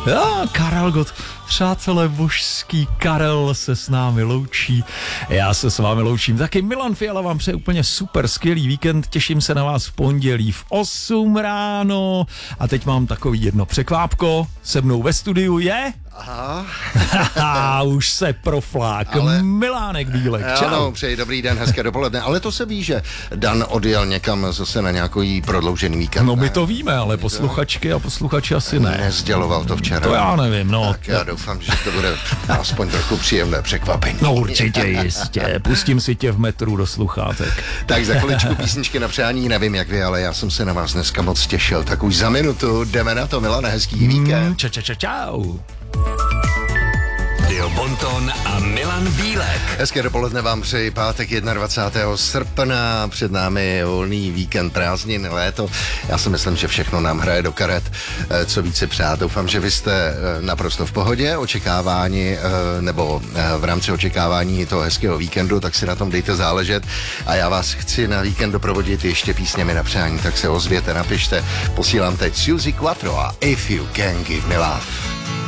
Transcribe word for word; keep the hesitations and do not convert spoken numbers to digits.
Já, Karel Gott, přátelé božský, Karel se s námi loučí. Já se s vámi loučím. Taky Milan Fiala vám přeje úplně super skvělý víkend. Těším se na vás v pondělí v osm ráno. A teď mám takový jedno překvápko. Se mnou ve studiu je... Aha. Už se proflák. Ale... Milánek Bílek. Čau. Ano, přeji dobrý den, hezké dopoledne. Ale to se ví, že Dan odjel někam zase na nějaký prodloužený víkend. No my to víme, ale posluchačky a posluchači asi ne. Nezděloval to včera. To já nevím, no. Tak já doufám, že to bude aspoň trochu příjemné překvapení. No určitě, jistě. Pustím si tě v metru do sluchátek. Tak za chviličku písničky na přání, nevím jak vy, ale já jsem se na vás dneska moc těšil. Tak už za minutu jdeme na to, Milane, hezký víkend. Mm, ča, ča, ča, čau. Dio Bonton a Milan Bílek. Hezké dopoledne vám přeji, pátek dvacátého prvního srpna, před námi volný víkend, prázdnin, léto. Já si myslím, že všechno nám hraje do karet, co více přát. Doufám, že vy jste naprosto v pohodě, očekávání, nebo v rámci očekávání toho hezkého víkendu, tak si na tom dejte záležet. A já vás chci na víkend doprovodit ještě písněmi na přání, tak se ozvěte, napište. Posílám teď Suzy Quattro a If You Can Give Me Love.